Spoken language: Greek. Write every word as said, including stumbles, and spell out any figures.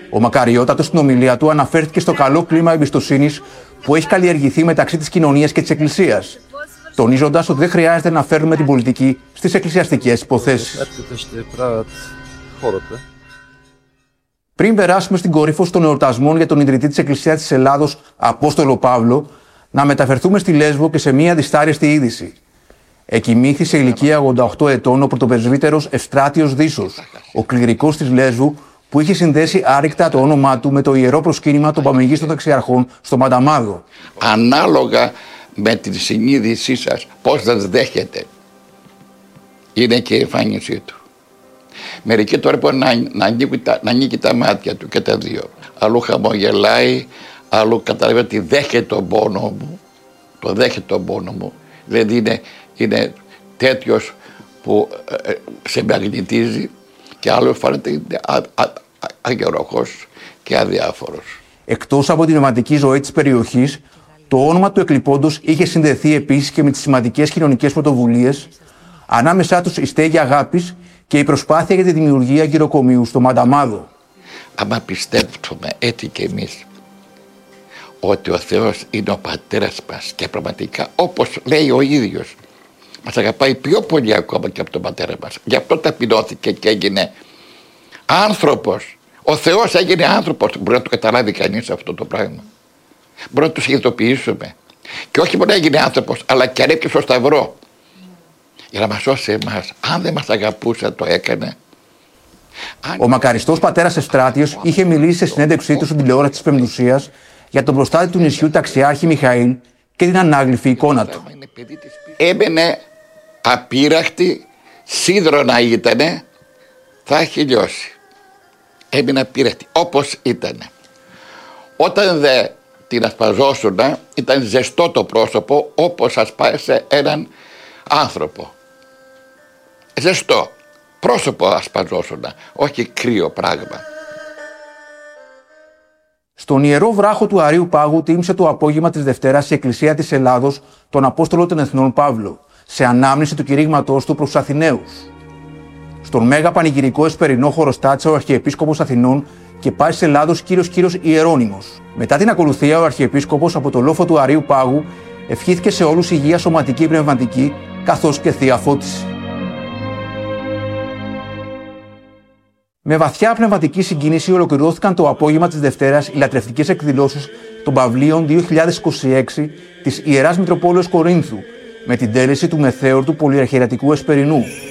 Ο Μακαριώτατος στην ομιλία του αναφέρθηκε στο καλό κλίμα εμπιστοσύνης που έχει καλλιεργηθεί μεταξύ της κοινωνίας και της Εκκλησίας, τονίζοντας ότι δεν χρειάζεται να φέρνουμε την πολιτική στις εκκλησιαστικές υποθέσεις. Πριν περάσουμε στην κορύφωση των εορτασμών για τον ιδρυτή της Εκκλησίας της Ελλάδος, Απόστολο Παύλο, να μεταφερθούμε στη Λέσβο και σε μια δυστάριστη είδηση. Εκοιμήθη σε ηλικία ογδόντα οκτώ ετών ο πρωτοπρεσβύτερος Ευστράτιος Δίσος, ο κληρικός της Λέσβου, που είχε συνδέσει άρρηκτα το όνομά του με το ιερό προσκύνημα των Παμεγίστων Δεξιαρχών στο Μανταμάδο. Ανάλογα με τη συνείδησή σας, πώς σας δέχεται, είναι και η εμφάνισή του. Μερικοί τώρα μπορεί να, να, ανοίγει τα, να ανοίγει τα μάτια του και τα δύο. Αλλού χαμογελάει, αλλού καταλαβαίνει ότι δέχεται τον πόνο μου, το δέχεται τον πόνο μου. Δηλαδή είναι, είναι τέτοιος που ε, σε μαγνητίζει και άλλο φαίνεται είναι αγεροχός και αδιάφορος. Εκτός από την πνευματική ζωή της περιοχής, το όνομα του εκλειπώντος είχε συνδεθεί επίσης και με τις σημαντικές κοινωνικές πρωτοβουλίες, ανάμεσά τους η στέγη αγάπης και η προσπάθεια για τη δημιουργία γυροκομείου στο Μανταμάδο. Άμα πιστεύουμε έτσι κι εμείς ότι ο Θεός είναι ο πατέρας μας και πραγματικά όπως λέει ο ίδιος μας αγαπάει πιο πολύ ακόμα και από τον πατέρα μας. Γι' αυτό ταπεινώθηκε και έγινε άνθρωπος. Ο Θεός έγινε άνθρωπος. Μπορεί να το καταλάβει κανείς αυτό το πράγμα. Μπορεί να το συνειδητοποιήσουμε. Και όχι μόνο έγινε άνθρωπος, αλλά και ανέβηκε στο σταυρό για να μας σώσει εμάς. Αν δεν μας αγαπούσε, το έκανε. Ο μακαριστός πατέρας Ευστράτιος είχε μιλήσει σε συνέντευξή του στην τηλεόραση της Πεμπτουσίας για τον προστάτη του νησιού Ταξιάρχη Μιχαήλ και την ανάγλυφη εικόνα του. Έμενε απείραχτη, σίδρωνα ήτανε, θα έχει λιώσει. Έμεινε απείραχτη, όπως ήτανε. Όταν δε την ασπαζόσουνα, ήταν ζεστό το πρόσωπο, όπως ασπάζεσαι έναν άνθρωπο. Ζεστό. Πρόσωπο ασπαζόσουνα, όχι κρύο πράγμα. Στον ιερό βράχο του Αρείου Πάγου τίμησε το απόγευμα της Δευτέρας η Εκκλησία της Ελλάδος τον Απόστολο των Εθνών Παύλο, σε ανάμνηση του κηρύγματός του προς τους Αθηναίους. Στον μέγα πανηγυρικό εσπερινό χωροστάτησε ο Αρχιεπίσκοπος Αθηνών και Πάσης Ελλάδος κύριος Κύρος Ιερώνυμος. Μετά την ακολουθία, ο Αρχιεπίσκοπος από το λόφο του Αρείου Πάγου ευχήθηκε σε όλους υγεία σωματική και πνευματική, καθώς και θεία φώτιση. Με βαθιά πνευματική συγκίνηση ολοκληρώθηκαν το απόγευμα της Δευτέρας οι λατρευτικές εκδηλώσεις των Παυλίων δύο χιλιάδες είκοσι έξι της Ιεράς Μητροπόλεως Κορίνθου, με την τέλεση του μεθέωρτου πολυαρχιερατικού εσπερινού.